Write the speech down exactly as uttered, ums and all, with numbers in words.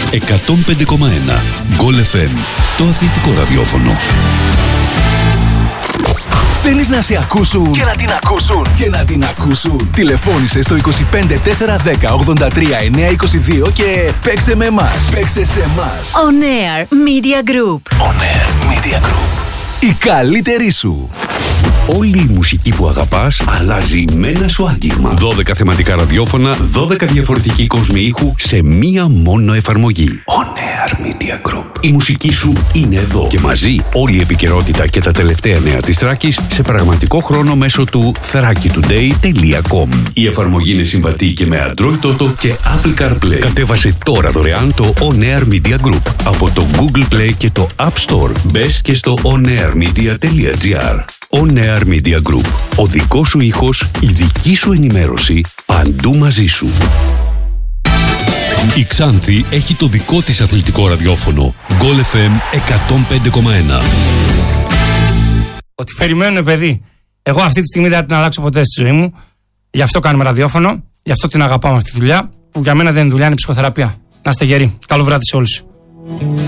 εκατόν πέντε κόμμα ένα. Γκολ εφ εμ, το αθλητικό ραδιόφωνο. Θέλεις να σε ακούσουν και να την ακούσουν και να την ακούσουν. Τηλεφώνησε στο είκοσι πέντε τετρακόσια δέκα ογδόντα τρία εννιακόσια είκοσι δύο και παίξε με εμάς. Παίξε σε εμάς. On Air Media Group. On Air Media Group. Η καλύτερη σου. Όλη η μουσική που αγαπάς αλλάζει με ένα σου άγγιγμα. δώδεκα θεματικά ραδιόφωνα, δώδεκα διαφορετικοί κόσμοι ήχου σε μία μόνο εφαρμογή. On Air Media Group. Η μουσική σου είναι εδώ. Και μαζί όλη η επικαιρότητα και τα τελευταία νέα της Θράκης σε πραγματικό χρόνο μέσω του θράκη τουντέι τελεία κομ. Η εφαρμογή είναι συμβατή και με Android Auto και Apple CarPlay. Κατέβασε τώρα δωρεάν το On Air Media Group από το Google Play και το App Store. Μπες και στο onairmedia τελεία gr. On Air Media Group. Ο δικός σου ήχος, η δική σου ενημέρωση, παντού μαζί σου. Η Ξάνθη έχει το δικό της αθλητικό ραδιόφωνο. Γκολ εφ εμ εκατόν πέντε κόμμα ένα. Ότι περιμένουν, παιδί. Εγώ αυτή τη στιγμή δεν θα την αλλάξω ποτέ στη ζωή μου. Γι' αυτό κάνουμε ραδιόφωνο. Γι' αυτό την αγαπάω αυτή τη δουλειά. Που για μένα δεν είναι δουλειά, είναι ψυχοθεραπεία. Να είστε γεροί. Καλό βράδυ σε όλους.